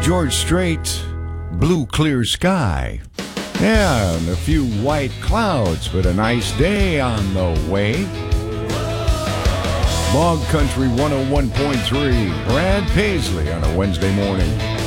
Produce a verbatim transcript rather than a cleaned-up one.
George Strait, Blue Clear Sky. Yeah, and a few white clouds, but a nice day on the way. Bog Country one oh one point three, Brad Paisley on a Wednesday morning.